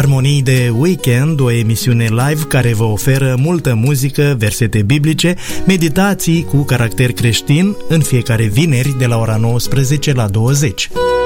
Armonii de Weekend, o emisiune live care vă oferă multă muzică, versete biblice, meditații cu caracter creștin în fiecare vineri de la ora 19 la 20.